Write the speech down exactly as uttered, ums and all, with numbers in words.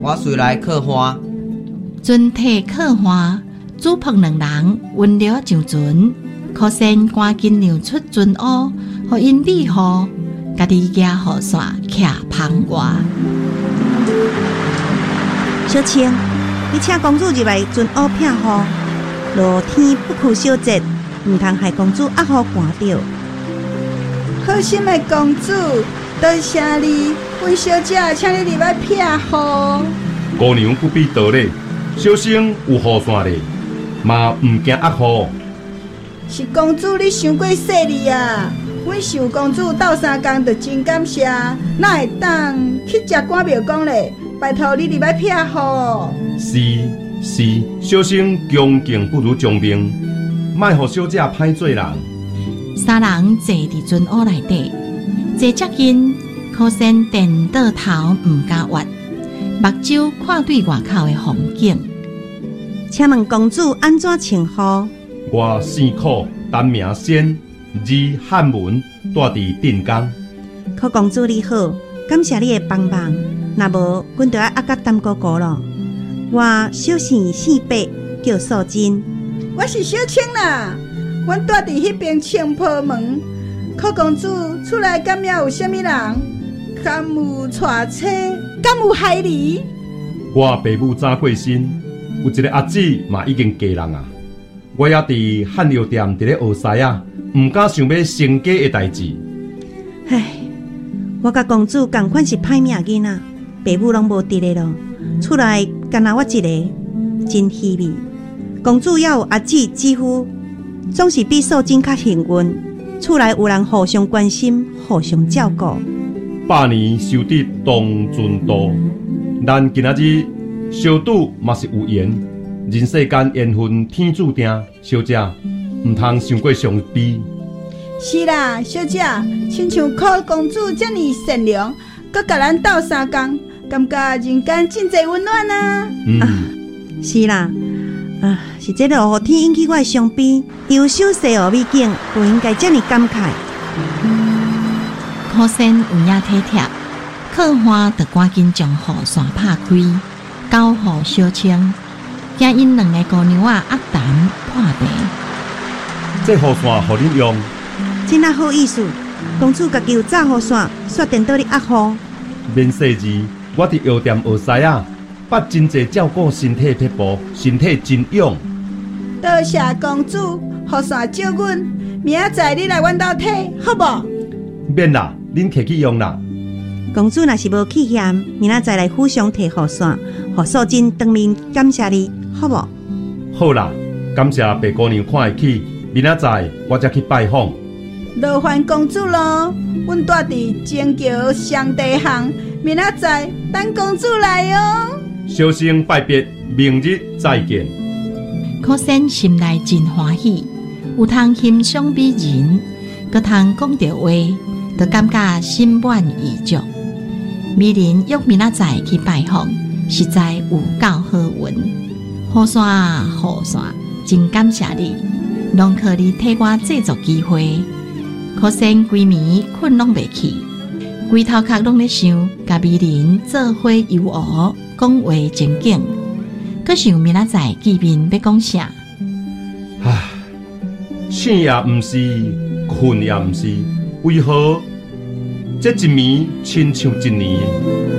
我随来客花。 船体客花，主仆两人温柔上船，可先赶紧让出船屋，互因庇护，家己举雨伞徛棚外。 小青，你请公主入来船屋避雨，落天不可小节，唔通害公主压雨寒着。 好心的公主，多谢你，阮小姐请你入来避雨。 姑娘不必多礼，小生有雨伞咧，嘛唔惊压雨。 是公主你伤过细腻啊！阮受公主斗三工，就真感谢，哪会当去食官庙讲咧？拜托你入来避雨。 是是，小生恭敬不如从命，莫互小姐歹做人。 三人坐伫船屋内底，坐接近，可先电倒头唔敢屈，目睭看对外口的风景。 请问公主安怎称呼？ 我姓苦，单名仙，字汉文，住伫镇江。 苦公主你好，感谢你的帮忙。若无，阮就要压甲耽哥哥咯。我小姓姓白，叫素贞。 我是小青啦，阮住伫迄边青坡门。苦公主厝内敢也有啥物人？敢有娶妻？敢有孩儿？ 我爸母早过身，有一个阿姊嘛已经嫁人啊。我也伫汉药店伫咧学师啊，毋敢想要成家的代志。 唉，我甲公主同款是歹命囡仔，爸母拢无伫咧咯，厝内干那我一个，真稀微。公主也有阿姊姊夫，总是比素贞较幸运，厝内有人互相关心，互相照顾。 百年修得同船渡，咱今仔日相拄嘛是有缘。人世间缘分天注定，小姐唔通想过伤悲。 是啦，小姐，亲像苦公主这么善良，搁甲咱斗三工，感觉人间真侪温暖啊！ 嗯， 啊是啦，啊，是这落雨天引起我的伤悲，优秀西湖美景不应该这么感慨。 可先有影体贴，客花就赶紧将雨伞拍开，交予小青。惊因两个姑娘啊压淡破病， 这雨伞互恁用， 真啊好意思。公主家己有炸雨伞，煞电到你压雨。 免世字，我伫药店学师啊，捌真侪照顾身体撇步，身体真勇。 多谢公主，雨伞借阮，明仔载你来阮兜摕，好无？ 免啦，恁摕去用啦。 公主若是无气嫌，明仔载来府上摕雨伞，互素贞当面感谢你，好无？ 好啦，感谢白姑娘看会起，明仔载我才去拜访。 劳烦公主咯，阮住伫前桥上地巷，明仔载等公主来哦。 小生拜别，明日再见。 可先心内真欢喜，有通欣赏美人，搁通讲着话，就感觉心满意足。美人约明仔载去拜访，实在有够好运。雨伞啊，雨伞，真感谢你，拢靠你替我制作机会。可先规暝困拢袂去，规头壳拢咧想，甲美人做伙游湖，讲话情景。搁想明仔载见面要讲啥？ 唉，醒也毋是，困也毋是，为何这一暝亲像一年？